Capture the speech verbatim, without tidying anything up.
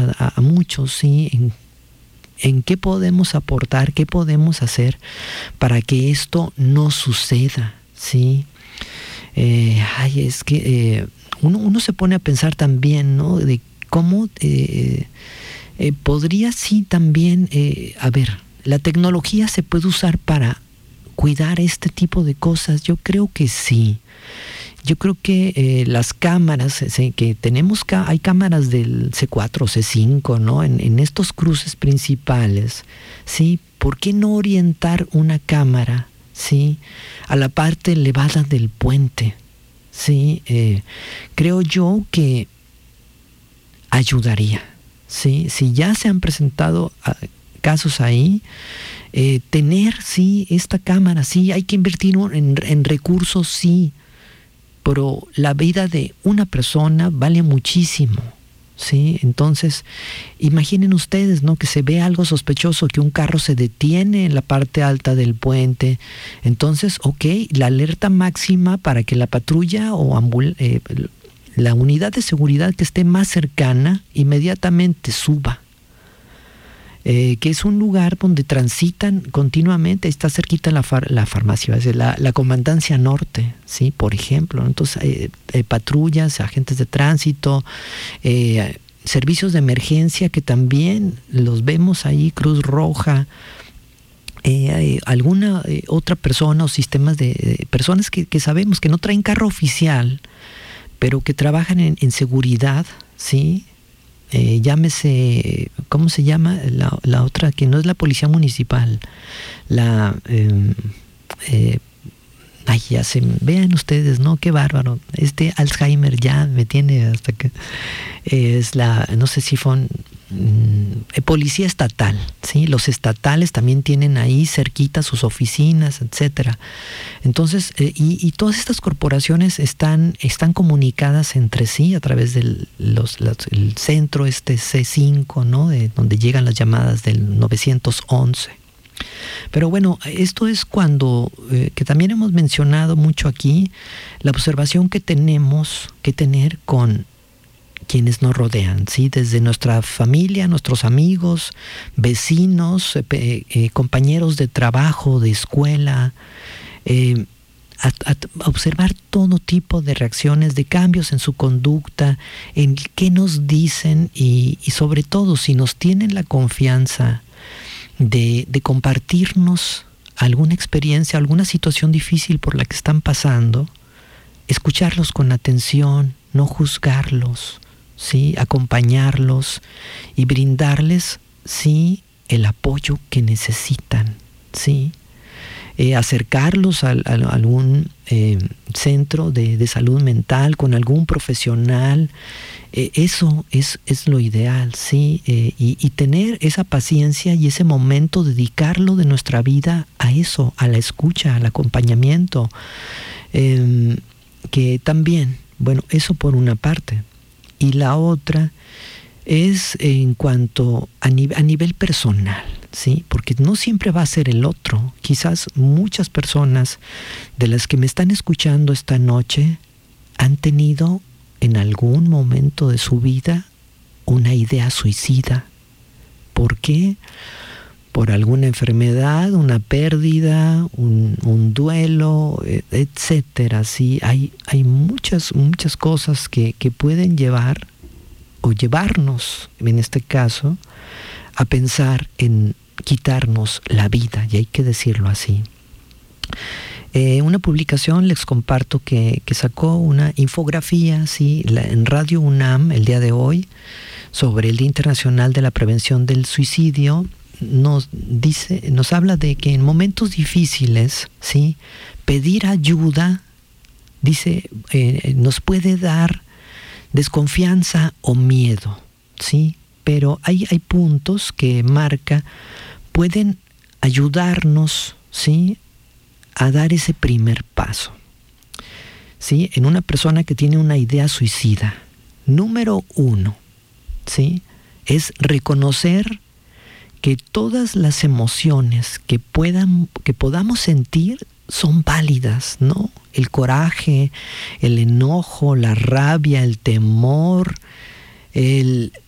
a, a, a muchos, ¿sí? En, en qué podemos aportar, qué podemos hacer para que esto no suceda, ¿sí? Eh, ay, es que eh, uno, uno se pone a pensar también, ¿no? De cómo eh, eh, podría sí también, eh, a ver, la tecnología se puede usar para cuidar este tipo de cosas. Yo creo que sí. Yo creo que eh, las cámaras, eh, que tenemos, hay cámaras del C cuatro, C cinco, ¿no? En, en estos cruces principales, ¿sí? ¿Por qué no orientar una cámara, ¿sí?, a la parte elevada del puente? ¿Sí? Eh, creo yo que ayudaría, ¿sí? Si ya se han presentado uh, casos ahí, eh, tener, sí, esta cámara, sí, hay que invertir en, en recursos, sí, pero la vida de una persona vale muchísimo, ¿sí? Entonces, imaginen ustedes, ¿no?, que se ve algo sospechoso, que un carro se detiene en la parte alta del puente. Entonces, ok, la alerta máxima para que la patrulla o ambul eh, la unidad de seguridad que esté más cercana inmediatamente suba. Eh, que es un lugar donde transitan continuamente, está cerquita la, far, la farmacia, la, la Comandancia Norte, ¿sí?, por ejemplo. Entonces, eh, eh, patrullas, agentes de tránsito, eh, servicios de emergencia que también los vemos ahí, Cruz Roja, eh, eh, alguna eh, otra persona o sistemas de eh, personas que, que sabemos que no traen carro oficial, pero que trabajan en, en seguridad, ¿sí? Eh, llámese, ¿cómo se llama? La, la otra, que no es la policía municipal, la, eh, eh, ay, ya se, vean ustedes, ¿no? Qué bárbaro, este Alzheimer ya me tiene hasta que, eh, es la, no sé si fue, mm, policía estatal, ¿sí? Los estatales también tienen ahí cerquita sus oficinas, etcétera. Entonces, eh, y, y todas estas corporaciones están, están comunicadas entre sí a través del los, los, el centro este C cinco, ¿no?, de donde llegan las llamadas del nueve once. Pero bueno, esto es cuando, eh, que también hemos mencionado mucho aquí, la observación que tenemos que tener con quienes nos rodean, ¿sí? Desde nuestra familia, nuestros amigos, vecinos, eh, eh, compañeros de trabajo, de escuela, Eh, a, a, a observar todo tipo de reacciones, de cambios en su conducta, en qué nos dicen y, y sobre todo si nos tienen la confianza de, de compartirnos alguna experiencia, alguna situación difícil por la que están pasando, escucharlos con atención, no juzgarlos, ¿sí?, acompañarlos y brindarles, sí, el apoyo que necesitan, ¿sí? Eh, acercarlos a, a, a algún eh, centro de, de salud mental con algún profesional, eh, eso es, es lo ideal, ¿sí? Eh, y, y tener esa paciencia y ese momento, dedicarlo de nuestra vida a eso, a la escucha, al acompañamiento, eh, que también, bueno, eso por una parte. Y la otra es en cuanto a, nive- a nivel personal, ¿sí? Porque no siempre va a ser el otro. Quizás muchas personas de las que me están escuchando esta noche han tenido en algún momento de su vida una idea suicida. ¿Por qué? Por alguna enfermedad, una pérdida, un, un duelo, etcétera. Sí, hay, hay muchas, muchas cosas que, que pueden llevar o llevarnos, en este caso, a pensar en quitarnos la vida, y hay que decirlo así. Eh, una publicación les comparto que, que sacó una infografía, ¿sí?, la, en Radio UNAM el día de hoy, sobre el Día Internacional de la Prevención del Suicidio. Nos dice, nos habla de que en momentos difíciles, ¿sí?, pedir ayuda, dice, eh, nos puede dar desconfianza o miedo, ¿sí? Pero hay, hay puntos que marca, pueden ayudarnos, ¿sí?, a dar ese primer paso, ¿sí? En una persona que tiene una idea suicida, número uno, ¿sí?, es reconocer que todas las emociones que puedan, que podamos sentir son válidas, ¿no? El coraje, el enojo, la rabia, el temor, el,